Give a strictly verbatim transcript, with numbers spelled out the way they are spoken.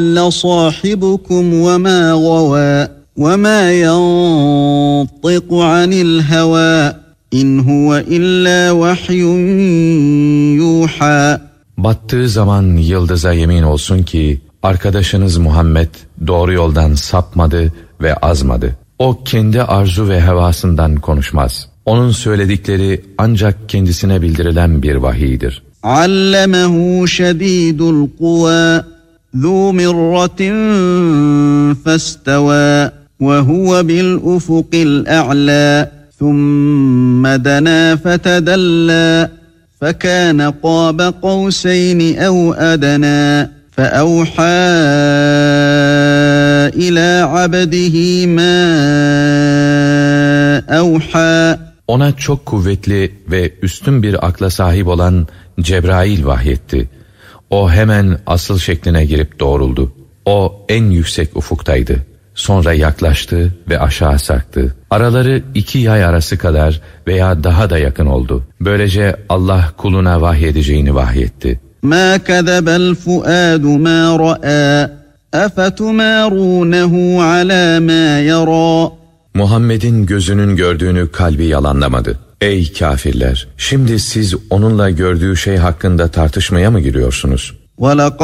لَصَاحِبُكُمْ وَمَا غَوَى وَمَا يَنطِقُ عَنِ الْهَوَى إِنْ هُوَ إِلَّا وَحْيٌ يُوحَى. Battığı zaman yıldıza yemin olsun ki arkadaşınız Muhammed doğru yoldan sapmadı ve azmadı. O kendi arzu ve hevasından konuşmaz. Onun söyledikleri ancak kendisine bildirilen bir vahiydir. عَلَّمَهُ شَدِيدُ الْقُوَى ذُو مِرَّةٍ فَاسْتَوَى وَهُوَ بِالْأُفُقِ الْأَعْلَى ثُمَّ دَنَا فَتَدَلَّى فَكَانَ قَابَ قَوْسَيْنِ أَوْ أَدْنَى فَأَوْحَى إِلَى عَبْدِهِ مَا أَوْحَى. Ona çok kuvvetli ve üstün bir akla sahip olan Cebrail vahyetti. O hemen asıl şekline girip doğruldu. O en yüksek ufuktaydı. Sonra yaklaştı ve aşağı sarktı. Araları iki yay arası kadar veya daha da yakın oldu. Böylece Allah kuluna vahyedeceğini vahyetti. مَا كَذَبَ الْفُؤَادُ مَا رَأَى أَفَتُمَارُونَهُ عَلَى مَا يَرَى. Muhammed'in gözünün gördüğünü kalbi yalanlamadı. Ey kafirler! Şimdi siz onunla gördüğü şey hakkında tartışmaya mı giriyorsunuz?